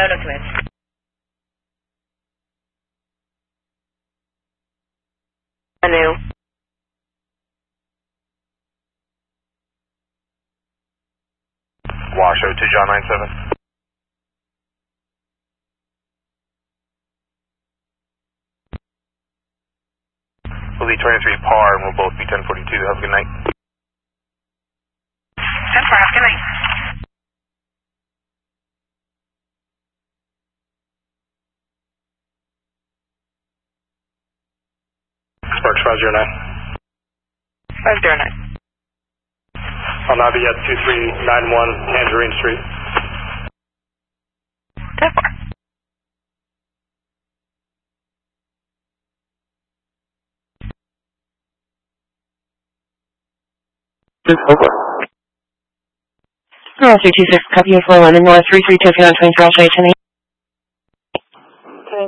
No documents. New. Wash 02 John 97. We'll be 23 par and we'll both be 1042. Have a good night. 10 par, have a good night. Sparks 509. 509. I'll now be at 2391 Tangerine Street. 10 par. Oh, 326, copy 411 North 332 on 24 I'll show you 10.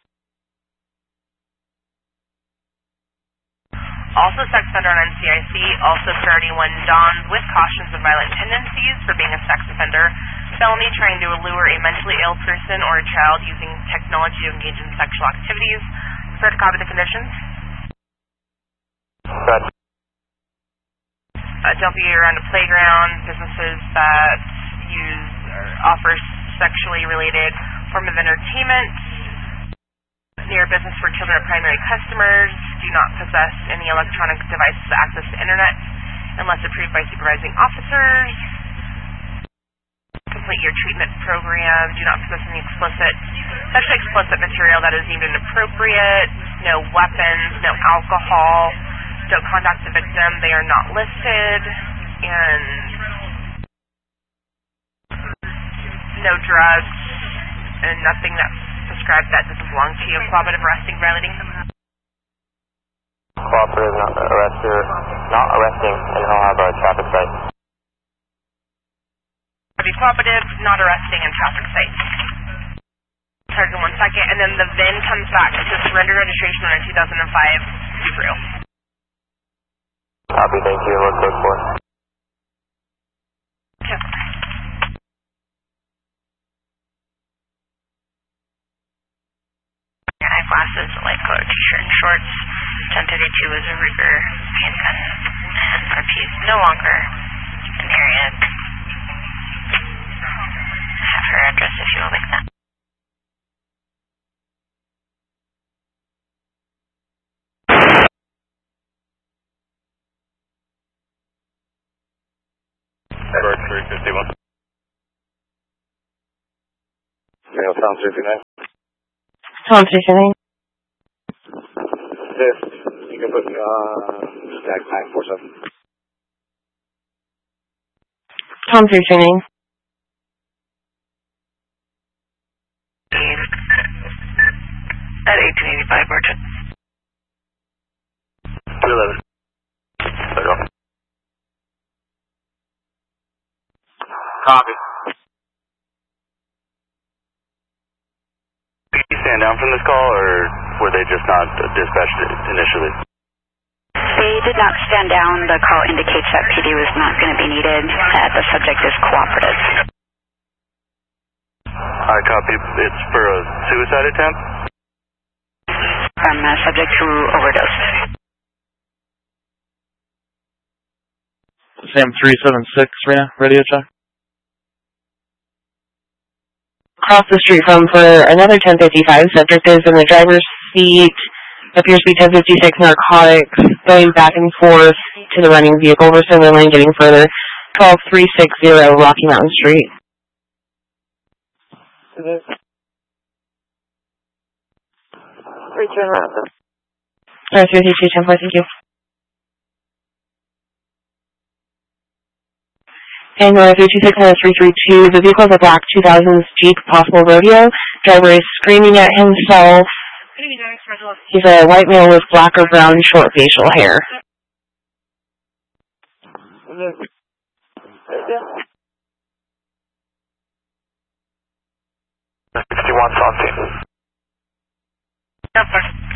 Also sex offender on NCIC, also priority 1 Don with cautions of violent tendencies for being a sex offender, felony trying to allure a mentally ill person or a child using technology to engage in sexual activities. Sir, to copy the conditions. Good. Don't be around a playground, businesses that use or offer sexually related form of entertainment. Near business for children or primary customers. Do not possess any electronic devices to access the internet unless approved by supervising officers. Complete your treatment program. Do not possess any sexually explicit material that is deemed inappropriate. No weapons, no alcohol. Don't contact the victim. They are not listed. And no drugs and nothing that's prescribed that doesn't belong to you. Cooperative arresting, violating. Cooperative, not arresting, and he'll have a traffic site. Be cooperative, not arresting, and traffic site. Charge in 1 second, and then the VIN comes back. It says surrender registration on a 2005 Subaru. Copy, thank you. Look good for it. Okay. Eyeglasses, a light colored t-shirt and shorts. 1032 is a Ruger handgun, and RP is no longer an area. Have her address if you will like that. Edward 351. Male Tom 359. Tom 359. This, you can put stack 947. Tom 329. At 1885 Merchant. 211. There you go. Copy. Did you stand down from this call, or were they just not dispatched initially? They did not stand down. The call indicates that PD was not going to be needed. The subject is cooperative. I copy. It's for a suicide attempt? From a subject who overdosed. Sam 376, Rena, radio check. Across the street from for another 1055. Subject is in the driver's seat. Appears to be 1056 narcotics. Going back and forth to the running vehicle. We're still lane getting further. 12360 Rocky Mountain Street. Return route. 332 10-4, thank you. And 326 332, the vehicle is a black 2000s Jeep Possible Rodeo. Driver is screaming at himself. He's a white male with black or brown short facial hair. 61 Foxy. Yep, sir.